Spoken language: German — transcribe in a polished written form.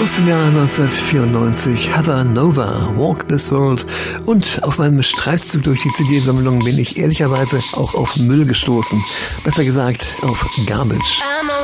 aus dem Jahr 1994, Heather Nova, Walk This World. Und auf meinem Streifzug durch die CD-Sammlung bin ich ehrlicherweise auch auf Müll gestoßen. Besser gesagt, auf Garbage.